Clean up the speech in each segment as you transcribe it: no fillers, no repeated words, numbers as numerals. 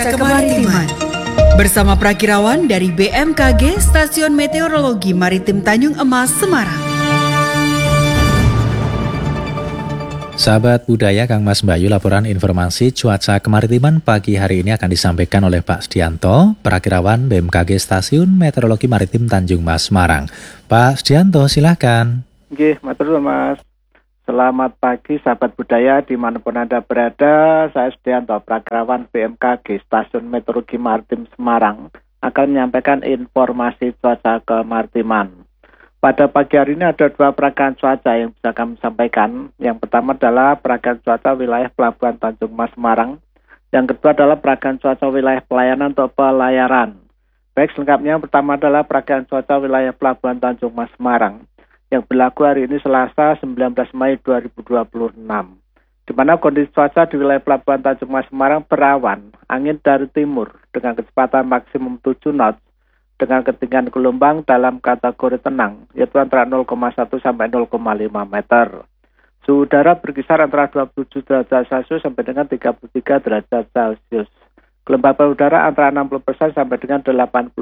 Cuaca Kemaritiman bersama Prakirawan dari BMKG Stasiun Meteorologi Maritim Tanjung Emas, Semarang. Sahabat budaya, Kang Mas Bayu, laporan informasi cuaca kemaritiman pagi hari ini akan disampaikan oleh Pak Sedianto, Prakirawan BMKG Stasiun Meteorologi Maritim Tanjung Mas, Semarang. Pak Sedianto, silakan. Oke, matur Mas. Selamat pagi sahabat budaya dimanapun Anda berada. Saya Sedianto, Prakirawan BMKG Stasiun Meteorologi Maritim Semarang, akan menyampaikan informasi cuaca kemaritiman. Pada pagi hari ini ada dua peragaan cuaca yang bisa kami sampaikan. Yang pertama adalah peragaan cuaca wilayah Pelabuhan Tanjung Mas Semarang. Yang kedua adalah peragaan cuaca wilayah pelayanan atau pelayaran. Baik, selengkapnya yang pertama adalah peragaan cuaca wilayah Pelabuhan Tanjung Mas Semarang yang berlaku hari ini Selasa 19 Mei 2026. Di mana kondisi cuaca di wilayah Pelabuhan Tanjung Mas Semarang berawan, angin dari timur dengan kecepatan maksimum 7 knots dengan ketinggian gelombang dalam kategori tenang, yaitu antara 0,1 sampai 0,5 meter. Suhu udara berkisar antara 27 derajat Celcius sampai dengan 33 derajat Celcius. Kelembapan udara antara 60% sampai dengan 88%.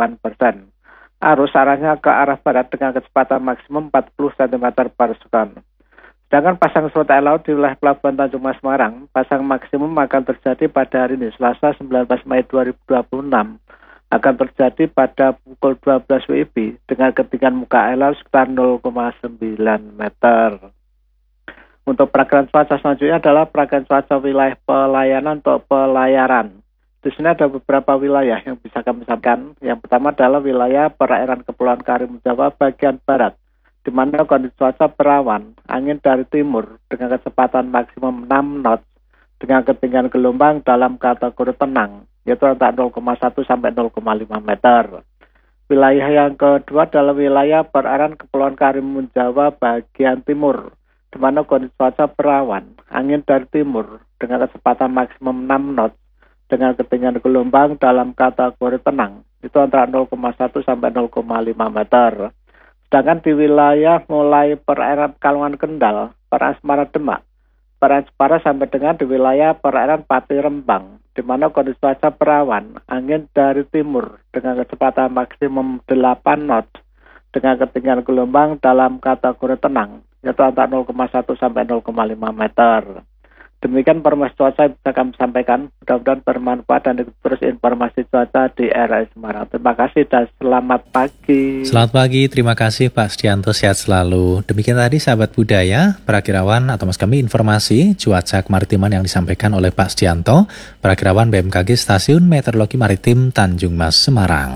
Arus arahnya ke arah barat dengan kecepatan maksimum 40 cm per second. Sedangkan pasang surut air laut di wilayah Pelabuhan Tanjung Mas Semarang, pasang maksimum akan terjadi pada hari ini Selasa 19 Mei 2026, akan terjadi pada pukul 12 WIB dengan ketinggian muka air laut sekitar 0,9 meter. Untuk peragaan cuaca selanjutnya adalah peragaan cuaca wilayah pelayanan atau pelayaran. Di sini ada beberapa wilayah yang bisa kami sampaikan. Yang pertama adalah wilayah perairan Kepulauan Karimun Jawa bagian barat, di mana kondisi cuaca berawan, angin dari timur dengan kecepatan maksimum 6 knots dengan ketinggian gelombang dalam kategori tenang, yaitu antara 0,1 sampai 0,5 meter. Wilayah yang kedua adalah wilayah perairan Kepulauan Karimun Jawa bagian timur, di mana kondisi cuaca berawan, angin dari timur dengan kecepatan maksimum 6 knots dengan ketinggian gelombang dalam kategori tenang, itu antara 0,1 sampai 0,5 meter. Sedangkan di wilayah mulai perairan Kalungan Kendal, perairan Semarang Demak, perairan Jepara sampai dengan di wilayah perairan Pati Rembang, di mana kondisi cuaca berawan, angin dari timur dengan kecepatan maksimum 8 knots dengan ketinggian gelombang dalam kategori tenang, yaitu antara 0,1 sampai 0,5 meter. Demikian informasi cuaca yang bisa kami sampaikan. Mudah-mudahan bermanfaat dan terus informasi cuaca di RRI Semarang. Terima kasih dan selamat pagi. Selamat pagi, terima kasih Pak Sedianto, sehat selalu. Demikian tadi sahabat budaya, Prakirawan atau mas kami informasi cuaca kemaritiman yang disampaikan oleh Pak Sedianto, Prakirawan BMKG Stasiun Meteorologi Maritim Tanjung Mas Semarang.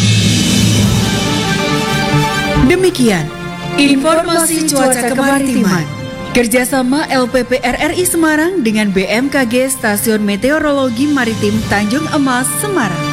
Demikian informasi cuaca kemaritiman kerjasama LPP RRI Semarang dengan BMKG Stasiun Meteorologi Maritim Tanjung Emas, Semarang.